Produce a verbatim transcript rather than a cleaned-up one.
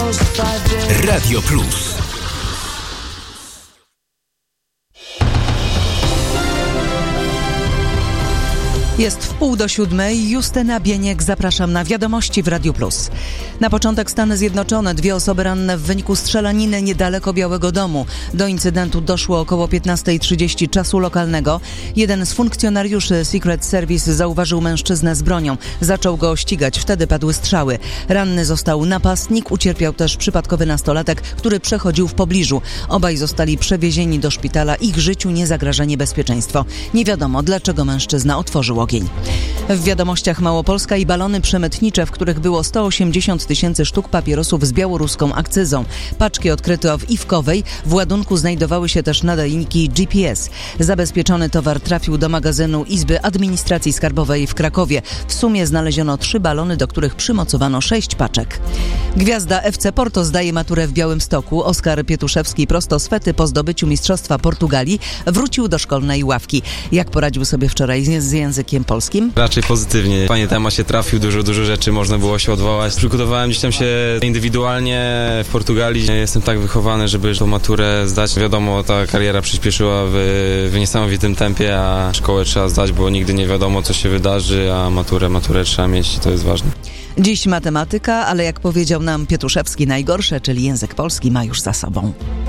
Radio Plus. Jest w pół do siódmej. Justyna Bieniek, zapraszam na wiadomości w Radiu Plus. Na początek Stany Zjednoczone. Dwie osoby ranne w wyniku strzelaniny niedaleko Białego Domu. Do incydentu doszło około piętnasta trzydzieści czasu lokalnego. Jeden z funkcjonariuszy Secret Service zauważył mężczyznę z bronią. Zaczął go ścigać. Wtedy padły strzały. Ranny został napastnik. Ucierpiał też przypadkowy nastolatek, który przechodził w pobliżu. Obaj zostali przewiezieni do szpitala. Ich życiu nie zagraża niebezpieczeństwo. Nie wiadomo, dlaczego mężczyzna otworzył ogień. W wiadomościach Małopolska i balony przemytnicze, w których było sto osiemdziesiąt tysięcy sztuk papierosów z białoruską akcyzą. Paczki odkryto w Iwkowej. W ładunku znajdowały się też nadajniki G P S. Zabezpieczony towar trafił do magazynu Izby Administracji Skarbowej w Krakowie. W sumie znaleziono trzy balony, do których przymocowano sześć paczek. Gwiazda F C Porto zdaje maturę w Białymstoku. Oskar Pietuszewski prosto z Fety po zdobyciu Mistrzostwa Portugalii wrócił do szkolnej ławki. Jak poradził sobie wczoraj z, z językiem polskim? Raczej pozytywnie. Fajnie temat się trafił, dużo, dużo rzeczy można było się odwołać. Przygotowałem gdzieś tam się indywidualnie w Portugalii. Jestem tak wychowany, żeby tą maturę zdać. Wiadomo, ta kariera przyspieszyła w, w niesamowitym tempie, a szkołę trzeba zdać, bo nigdy nie wiadomo, co się wydarzy, a maturę, maturę trzeba mieć i to jest ważne. Dziś matematyka, ale jak powiedział nam Pietuszewski, najgorsze, czyli język polski, ma już za sobą.